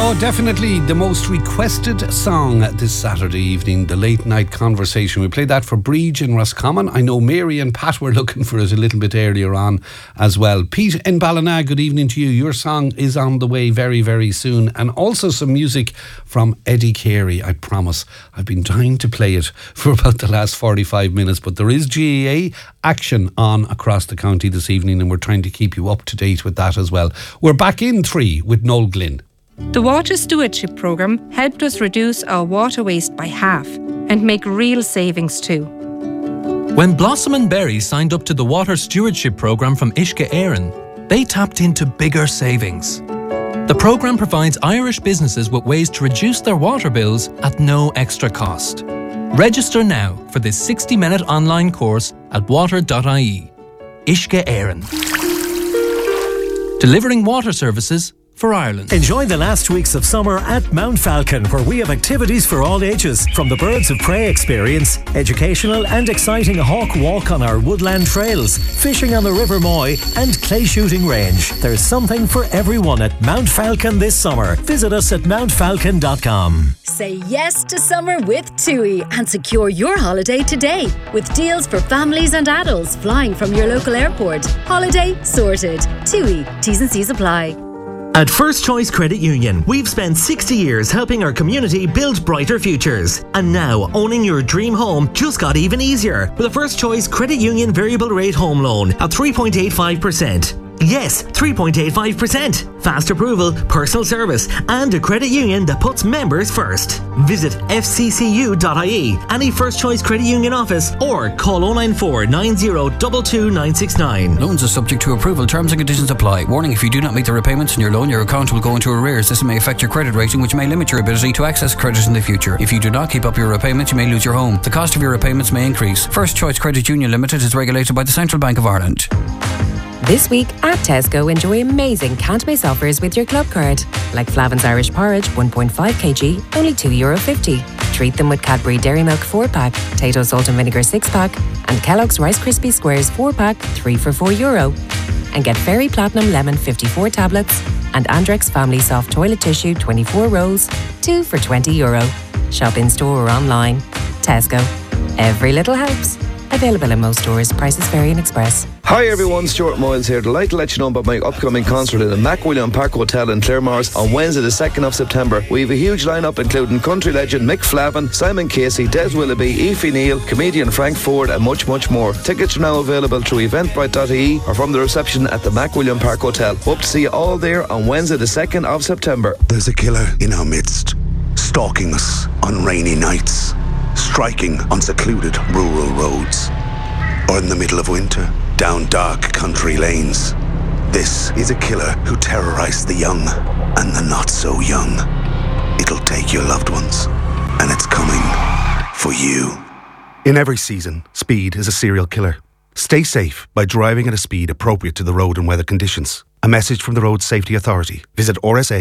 Oh, definitely the most requested song this Saturday evening, the Late Night Conversation. We played that for Breege in Roscommon. I know Mary and Pat were looking for it a little bit earlier on as well. Pete in Ballina, good evening to you. Your song is on the way very, very soon. And also some music from Eddie Carey, I promise. I've been trying to play it for about the last 45 minutes, but there is GAA action on across the county this evening, and we're trying to keep you up to date with that as well. We're back in 3 with Noel Glynn. The Water Stewardship Programme helped us reduce our water waste by half and make real savings too. When Blossom and Berry signed up to the Water Stewardship Programme from Uisce Éireann, they tapped into bigger savings. The programme provides Irish businesses with ways to reduce their water bills at no extra cost. Register now for this 60-minute online course at water.ie. Uisce Éireann. Delivering water services for Ireland. Enjoy the last weeks of summer at Mount Falcon, where we have activities for all ages, from the Birds of Prey experience, educational and exciting hawk walk on our woodland trails, fishing on the River Moy and clay shooting range. There's something for everyone at Mount Falcon this summer. Visit us at mountfalcon.com. Say yes to summer with TUI and secure your holiday today with deals for families and adults flying from your local airport. Holiday sorted. TUI. T's and C's apply. At First Choice Credit Union, we've spent 60 years helping our community build brighter futures. And now, owning your dream home just got even easier with a First Choice Credit Union variable rate home loan at 3.85%. Yes, 3.85%. Fast approval, personal service, and a credit union that puts members first. Visit fccu.ie, any First Choice Credit Union office, or call 094 90 22 969. Loans are subject to approval. Terms and conditions apply. Warning: if you do not meet the repayments on your loan, your account will go into arrears. This may affect your credit rating, which may limit your ability to access credit in the future. If you do not keep up your repayments, you may lose your home. The cost of your repayments may increase. First Choice Credit Union Limited is regulated by the Central Bank of Ireland. This week at Tesco, enjoy amazing can't miss offers with your club card. Like Flavin's Irish Porridge 1.5 kg, only €2.50. Treat them with Cadbury Dairy Milk 4-pack, Tato Salt and Vinegar 6-pack, and Kellogg's Rice Krispie Squares 4-pack, 3 for €4. And get Fairy Platinum Lemon 54 tablets and Andrex Family Soft Toilet Tissue 24 rolls, 2 for €20. Shop in store or online. Tesco. Every little helps. Available in most stores. Prices vary in Express. Hi everyone, Stuart Moyles here. Delighted to let you know about my upcoming concert in the MacWilliam Park Hotel in Claremorris on Wednesday the 2nd of September. We have a huge lineup including country legend Mick Flavin, Simon Casey, Des Willoughby, Aoife Neal, comedian Frank Ford and much, much more. Tickets are now available through eventbrite.ie or from the reception at the MacWilliam Park Hotel. Hope to see you all there on Wednesday the 2nd of September. There's a killer in our midst, stalking us on rainy nights, striking on secluded rural roads, or in the middle of winter, down dark country lanes. This is a killer who terrorized the young and the not so young. It'll take your loved ones, and it's coming for you. In every season, speed is a serial killer. Stay safe by driving at a speed appropriate to the road and weather conditions. A message from the Road Safety Authority. Visit RSA